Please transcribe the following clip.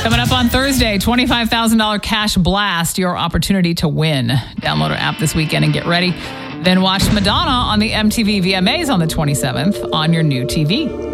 Coming up on Thursday, $25,000 cash blast, your opportunity to win. Download our app this weekend and get ready. Then watch Madonna on the MTV VMAs on the 27th on your new TV.